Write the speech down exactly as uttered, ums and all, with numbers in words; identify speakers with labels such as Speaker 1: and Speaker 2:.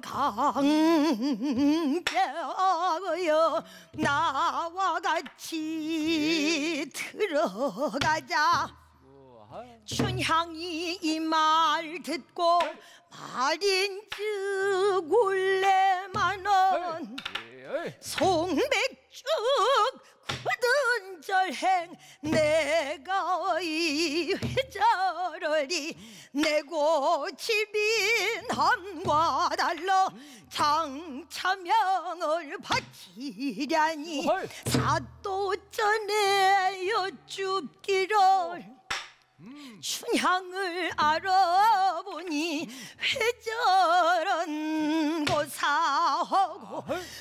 Speaker 1: 강자여 나와 같이 들어가자. 춘향이 이 말 듣고 말인즉 울래만은 송백죽 굳은 절행 내가 이 회자러리 내 고집인 함과 달러 장차명을 바치려니 사도전에 여쭙기를 춘향을 알아보니 회절은 고사하고